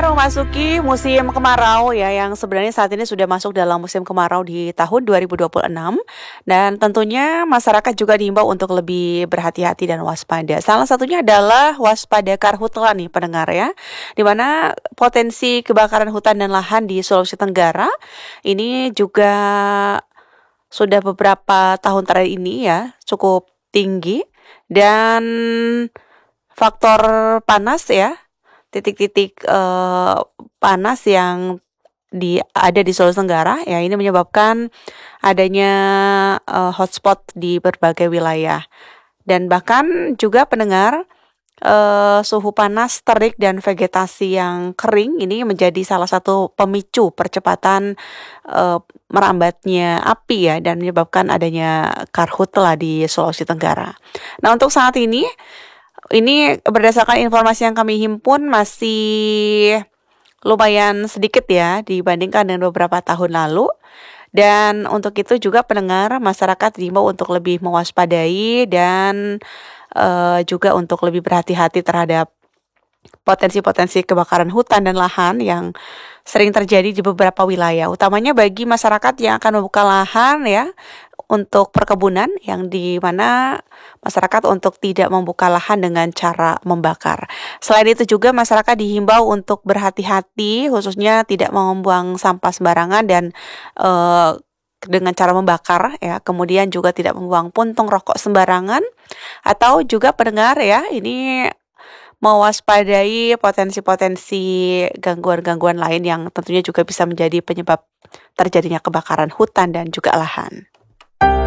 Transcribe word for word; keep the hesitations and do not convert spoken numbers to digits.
memasuki musim kemarau ya, yang sebenarnya saat ini sudah masuk dalam musim kemarau di tahun dua ribu dua puluh enam, dan tentunya masyarakat juga diimbau untuk lebih berhati-hati dan waspada. Salah satunya adalah waspada karhutla nih pendengar ya, di mana potensi kebakaran hutan dan lahan di Sulawesi Tenggara ini juga sudah beberapa tahun terakhir ini ya cukup tinggi, dan faktor panas ya, titik-titik eh, panas yang di ada di Sulawesi Tenggara ya, ini menyebabkan adanya eh, hotspot di berbagai wilayah. Dan bahkan juga pendengar, eh, suhu panas terik dan vegetasi yang kering ini menjadi salah satu pemicu percepatan eh, merambatnya api ya, dan menyebabkan adanya karhutla di Sulawesi Tenggara. Nah, untuk saat ini ini berdasarkan informasi yang kami himpun masih lumayan sedikit ya dibandingkan dengan beberapa tahun lalu. Dan untuk itu juga pendengar, masyarakat diimbau untuk lebih mewaspadai dan uh, juga untuk lebih berhati-hati terhadap potensi-potensi kebakaran hutan dan lahan yang sering terjadi di beberapa wilayah, utamanya bagi masyarakat yang akan membuka lahan ya untuk perkebunan, yang di mana masyarakat untuk tidak membuka lahan dengan cara membakar. Selain itu juga masyarakat dihimbau untuk berhati-hati, khususnya tidak membuang sampah sembarangan dan eh, dengan cara membakar ya, kemudian juga tidak membuang puntung rokok sembarangan, atau juga pendengar ya, ini mewaspadai potensi-potensi gangguan-gangguan lain yang tentunya juga bisa menjadi penyebab terjadinya kebakaran hutan dan juga lahan.